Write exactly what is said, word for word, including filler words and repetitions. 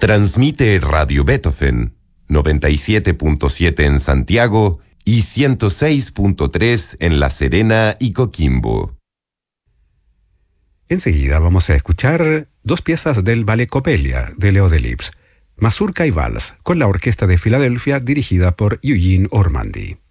Transmite Radio Beethoven, noventa y siete punto siete en Santiago y ciento seis punto tres en La Serena y Coquimbo. Enseguida vamos a escuchar dos piezas del Ballet Coppelia de Leo Delibes, Mazurka y Vals, con la Orquesta de Filadelfia dirigida por Eugene Ormandy.